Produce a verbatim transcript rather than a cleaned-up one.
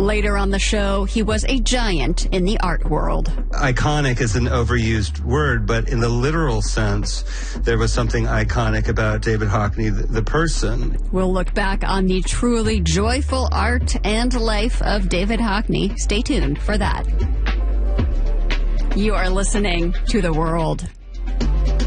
Later on the show, he was a giant in the art world. Iconic is an overused word, but in the literal sense, there was something iconic about David Hockney, the, the person. We'll look back on the truly joyful art and life of David Hockney. Stay tuned for that. You are listening to The World.